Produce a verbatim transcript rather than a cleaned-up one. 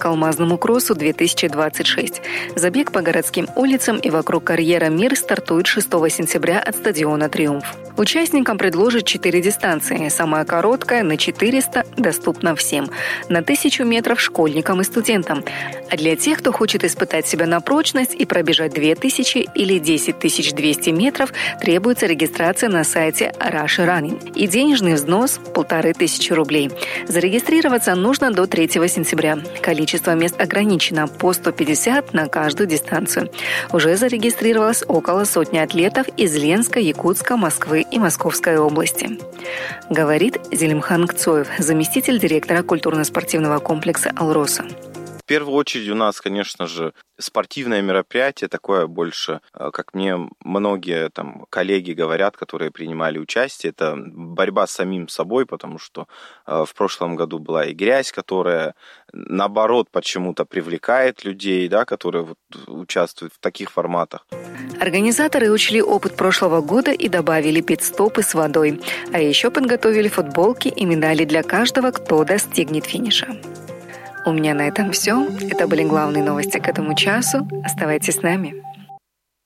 к алмазному кроссу две тысячи двадцать шесть. Забег по городским улицам и вокруг карьера «Мир» стартует шестого сентября от стадиона «Триумф». Участникам предложат четыре дистанции. Самая короткая на четыреста доступна всем. На тысячу метров школьникам и студентам. А для тех, кто хочет испытать себя на прочность и пробежать две тысячи или десять тысяч двести метров, требуется регистрация на сайте Russia Running и денежный взнос – полторы тысячи рублей. Зарегистрироваться нужно до третьего сентября. Количество мест ограничено – по сто пятьдесят на каждую дистанцию. Уже зарегистрировалось около сотни атлетов из Ленска, Якутска, Москвы и Московской области. Говорит Зелимхан Кцоев, заместитель директора культурно-спортивного комплекса «Алроса». В первую очередь у нас, конечно же, спортивное мероприятие, такое больше, как мне многие там коллеги говорят, которые принимали участие, это борьба с самим собой, потому что в прошлом году была и грязь, которая, наоборот, почему-то привлекает людей, да, которые вот участвуют в таких форматах. Организаторы учли опыт прошлого года и добавили пит-стопы с водой, а еще подготовили футболки и медали для каждого, кто достигнет финиша. У меня на этом все. Это были главные новости к этому часу. Оставайтесь с нами.